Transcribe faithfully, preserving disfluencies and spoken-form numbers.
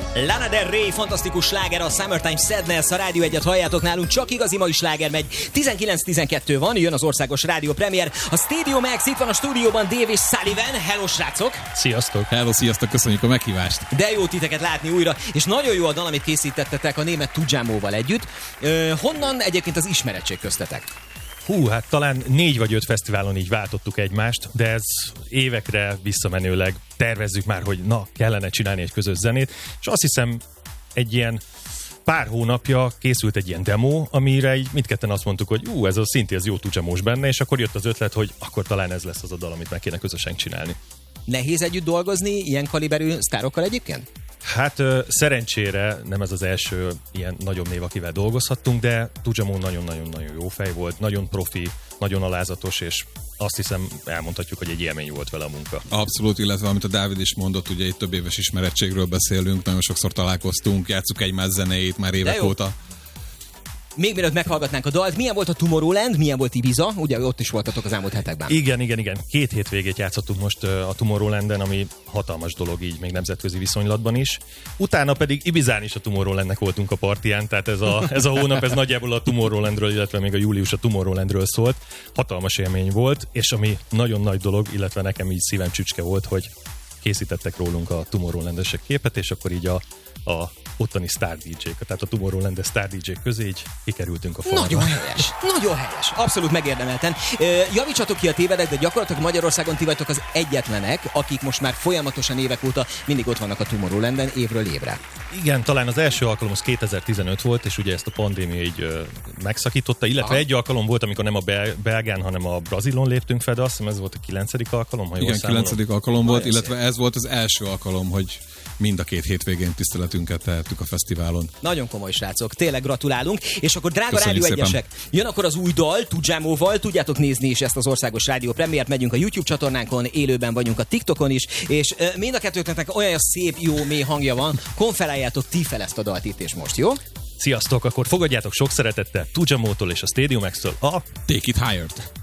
Lana Del Rey, fantasztikus sláger, a Summertime Sadness, a Rádió egyet halljátok nálunk, csak igazi mai sláger megy. tizenkilenc tizenkettő van, jön az országos rádió premier. A Stadium Max, itt van a stúdióban Dave és Sullivan. Hello, srácok! Sziasztok! Hello, sziasztok, köszönjük a meghívást! De jó titeket látni újra, és nagyon jó a dal, amit készítettetek a német Tujamóval együtt. Ö, honnan egyébként az ismerettség köztetek? Hú, hát talán négy vagy öt fesztiválon így váltottuk egymást, de ez évekre visszamenőleg tervezzük már, hogy na, kellene csinálni egy közös zenét, és azt hiszem egy ilyen pár hónapja készült egy ilyen demo, amire így mindketten azt mondtuk, hogy ú, ez a szinti, ez jó Tujamós benne, és akkor jött az ötlet, hogy akkor talán ez lesz az a dal, amit meg kéne közösen csinálni. Nehéz együtt dolgozni ilyen kaliberű sztárokkal egyébként? Hát szerencsére nem ez az első ilyen nagyobb név, akivel dolgozhattunk, de Tujamó nagyon-nagyon-nagyon jó fej volt, nagyon profi, nagyon alázatos, és azt hiszem elmondhatjuk, hogy egy élmény volt vele a munka. Abszolút, illetve amit a Dávid is mondott, ugye itt több éves ismerettségről beszélünk, nagyon sokszor találkoztunk, játsszuk egymás zenéjét már évek óta. Még mielőtt meghallgatnánk a dalt, milyen volt a Tomorrowland, milyen volt Ibiza? Ugye ott is voltatok az elmúlt hetekben. Igen, igen, igen. Két hétvégét játszottunk most a Tomorrowlanden, ami hatalmas dolog így még nemzetközi viszonylatban is. Utána pedig Ibizán is a Tomorrowlandnek voltunk a partiján, tehát ez a, ez a hónap ez nagyjából a Tomorrowlandről, illetve még a július a Tomorrowlandről szólt. Hatalmas élmény volt, és ami nagyon nagy dolog, illetve nekem így szívem csücske volt, hogy készítettek rólunk a Tomorrowland-esek képet, és akkor így a a ottani Star dé jék, tehát a Tomorrowland Star dé jék közé így kikerültünk a falra. Nagyon helyes, nagyon helyes, abszolút megérdemelten. Javítsatok ki a tévedek, de gyakorlatilag Magyarországon ti vagytok az egyetlenek, akik most már folyamatosan évek óta mindig ott vannak a Tomorrowlanden évről évre. Igen, talán az első alkalom az kétezer-tizenöt volt, és ugye ezt a pandémia így ö, megszakította, illetve Aha. egy alkalom volt, amikor nem a Bel- Belgán, hanem a Brazilon léptünk fel, de azt hiszem ez volt a kilencedik alkalom, ha jól Igen, számolom. kilencedik alkalom volt, illetve ez volt az első alkalom, hogy mind a két hétvégén tiszteletünket tehettük a fesztiválon. Nagyon komoly srácok, tényleg gratulálunk. És akkor drága Köszönjük Rádió szépen. egyesek, jön akkor az új dal, Tujamóval, tudjátok nézni is ezt az országos rádió premiért, megyünk a YouTube csatornánkon, élőben vagyunk a TikTokon is, és uh, mind a kettőtöknek olyan szép, jó, mély hangja van, konferáljátok ti fel ezt a dalt itt és most, jó? Sziasztok, akkor fogadjátok sok szeretettel Tujamótól és a Stadium Max-től a Take It Higher-t!